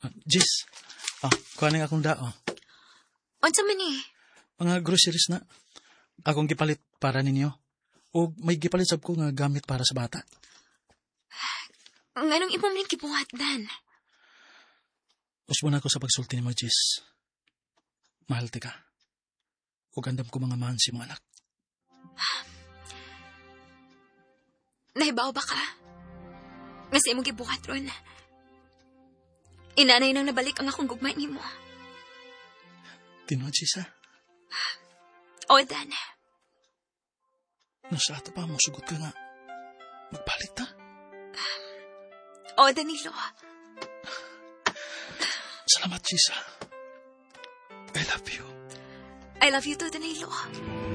Jis, kuha na nga akong dao. Unsa man ni? Mga groceries na. Akong gipalit para ninyo. O may gipalit sab ko nga gamit para sa bata. Nganong imo man gibuhat dan? Usbo na ako sa pagsulti ni mo, Jis. Mahal ti ka. O gandam ko mga mahan si mga anak. Nahibaw ba ka? Nga sa imong gibuhat ron. Inanay nang nabalik ang akong gugma nimo. Tinuod, Jis, ha? O, Dan. Nasa ato pa mo, sugot ka nga. Magpalit ta. O, Danilo. Salamat, Jis, ha? I love you. I love you too, Danilo.